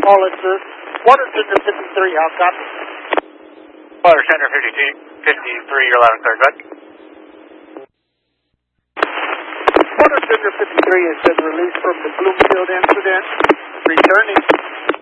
All it's Water Center 53, how copy? Water Center 53, you're loud and clear, good. Water Center 53 has been released from the Bloomfield incident, returning.